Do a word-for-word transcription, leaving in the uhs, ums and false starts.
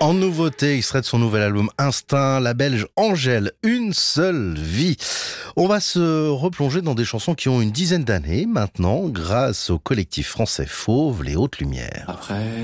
En nouveauté, extrait de son nouvel album Instinct, la Belge Angèle, Une seule vie. On va se replonger dans des chansons qui ont une dizaine d'années maintenant, grâce au collectif français Fauve, Les Hautes Lumières. Après